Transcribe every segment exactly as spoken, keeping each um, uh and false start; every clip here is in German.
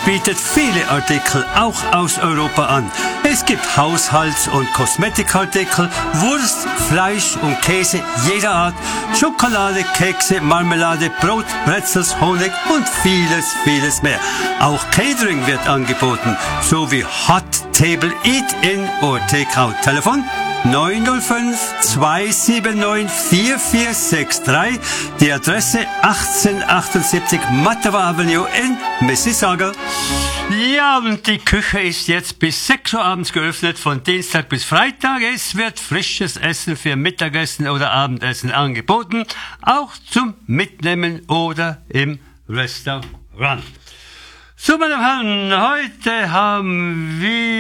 bietet viele Artikel auch aus Europa an. Es gibt Haushalts- und Kosmetikartikel, Wurst, Fleisch und Käse jeder Art, Schokolade, Kekse, Marmelade, Brot, Pretzels, Honig und vieles, vieles mehr. Auch Catering wird angeboten, sowie Hot Table Eat-In oder Takeout. Telefon neun null fünf, zwei sieben neun, vier vier sechs drei, die Adresse achtzehnhundertachtundsiebzig Mattawa Avenue in Mississauga. Ja, und die Küche ist jetzt bis sechs Uhr abends geöffnet, von Dienstag bis Freitag. Es wird frisches Essen für Mittagessen oder Abendessen angeboten, auch zum Mitnehmen oder im Restaurant. So, meine Herren, heute haben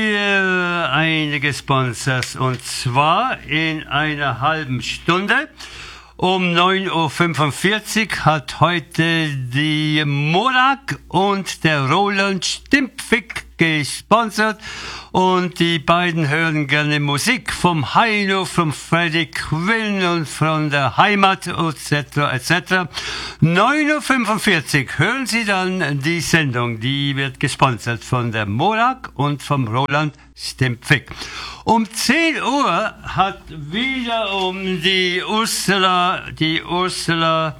wir einige Sponsors, und zwar in einer halben Stunde. Um neun Uhr fünfundvierzig hat heute die Morak und der Roland Stimpfig gesponsert, und die beiden hören gerne Musik vom Heino, vom Freddie Quinn und von der Heimat et cetera et cetera. neun Uhr fünfundvierzig hören Sie dann die Sendung, die wird gesponsert von der Morak und vom Roland Stimpfig. Um zehn Uhr hat wiederum die Ursula, die Ursula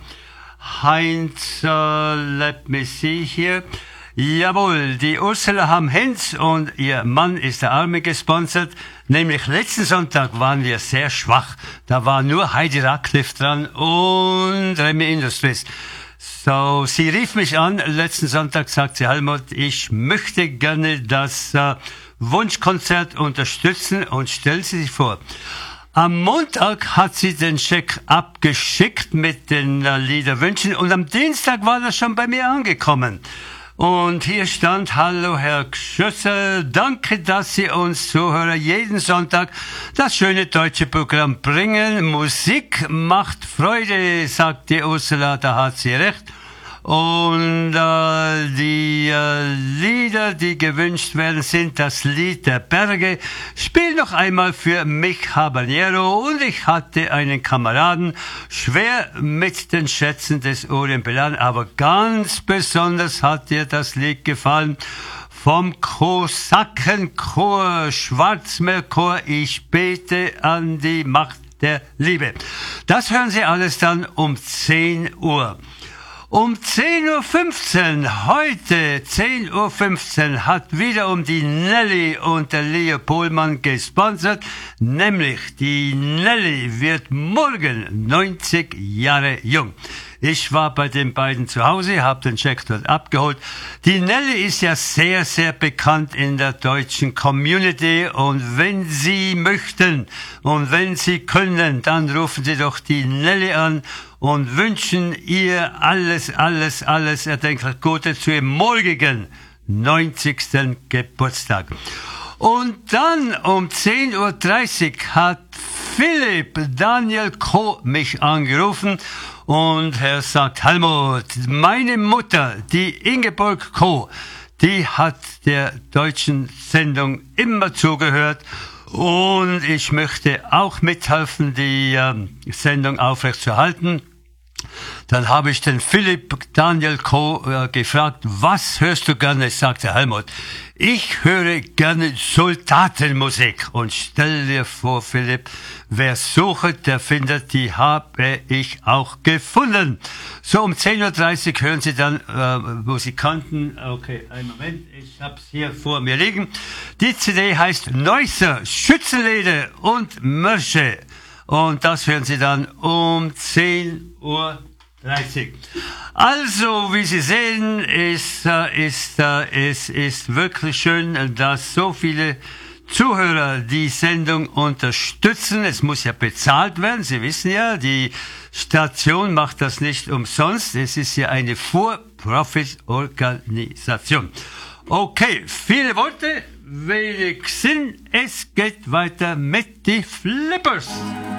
Heinz, uh, let me see here. Jawohl, die Ursula Ham-Hens und ihr Mann ist der Arme gesponsert. Nämlich letzten Sonntag waren wir sehr schwach. Da war nur Heidi Radcliffe dran und Remy Industries. So, sie rief mich an, letzten Sonntag sagt sie, Helmut, ich möchte gerne das äh, Wunschkonzert unterstützen, und stellen Sie sich vor, am Montag hat sie den Scheck abgeschickt mit den äh, Liederwünschen, und am Dienstag war das schon bei mir angekommen. Und hier stand, hallo Herr Schüssel, danke, dass Sie uns Zuhörer jeden Sonntag das schöne deutsche Programm bringen. Musik macht Freude, sagt die Ursula, da hat sie recht. Und äh, die äh, Lieder, die gewünscht werden, sind das Lied der Berge. Spiel noch einmal für mich Habanero. Und ich hatte einen Kameraden, schwer mit den Schätzen des Orient beladen, aber ganz besonders hat dir das Lied gefallen. Vom Kosakenchor, Schwarzmeerchor, ich bete an die Macht der Liebe. Das hören Sie alles dann um zehn Uhr. Um zehn Uhr fünfzehn, heute zehn Uhr fünfzehn, hat wiederum die Nelly und der Leo Pohlmann gesponsert. Nämlich die Nelly wird morgen neunzig Jahre jung. Ich war bei den beiden zu Hause, habe den Scheck dort abgeholt. Die Nelly ist ja sehr, sehr bekannt in der deutschen Community, und wenn Sie möchten und wenn Sie können, dann rufen Sie doch die Nelly an und wünschen ihr alles, alles, alles erdenklich Gute zu ihrem morgigen neunzigsten Geburtstag. Und dann um zehn Uhr dreißig hat Philipp Daniel Koh mich angerufen, und er sagt, Helmut, meine Mutter, die Ingeborg Koh, die hat der deutschen Sendung immer zugehört, und ich möchte auch mithelfen, die äh, Sendung aufrechtzuerhalten. Dann habe ich den Philipp Daniel Koh äh, gefragt, was hörst du gerne? Sagte Helmut, ich höre gerne Soldatenmusik. Und stell dir vor, Philipp, wer sucht, der findet, die habe ich auch gefunden. So, um zehn Uhr dreißig hören Sie dann äh, Musikanten. Okay, einen Moment, ich habe es hier vor mir liegen. Die C D heißt Neusser, Schützenleder und Märsche. Und das hören Sie dann um zehn Uhr dreißig. Also, wie Sie sehen, ist, ist, es ist wirklich schön, dass so viele Zuhörer die Sendung unterstützen. Es muss ja bezahlt werden. Sie wissen ja, die Station macht das nicht umsonst. Es ist ja eine For-Profit-Organisation. Okay, viele Worte, wenig Sinn. Es geht weiter mit die Flippers.